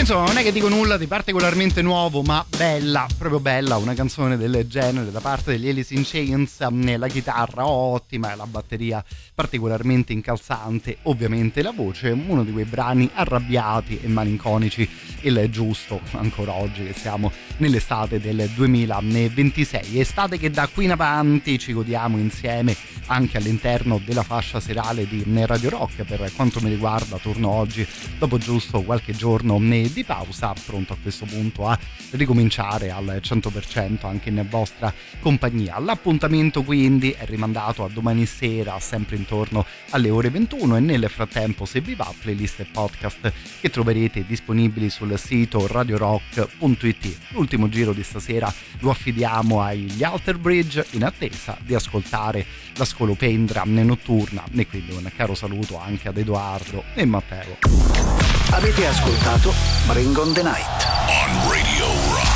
insomma, non è che dico nulla di particolarmente nuovo, ma bella, proprio bella, una canzone del genere da parte degli Alice in Chains. La chitarra ottima, la batteria particolarmente incalzante, ovviamente la voce, uno di quei brani arrabbiati e malinconici, il giusto ancora oggi che siamo nell'estate del 2026, estate che da qui in avanti ci godiamo insieme anche all'interno della fascia serale di Radio Rock. Per quanto mi riguarda torno oggi dopo giusto qualche giorno di pausa, pronto a questo punto a ricominciare al 100% anche in vostra compagnia. L'appuntamento quindi è rimandato a domani sera, sempre intorno alle ore 21, e nel frattempo, se vi va, playlist e podcast che troverete disponibili sul sito radiorock.it. L'ultimo giro di stasera lo affidiamo agli Alter Bridge in attesa di ascoltare la scolopendra notturna, e quindi un caro saluto anche ad Edoardo e Matteo. Avete ascoltato Bring on the Night.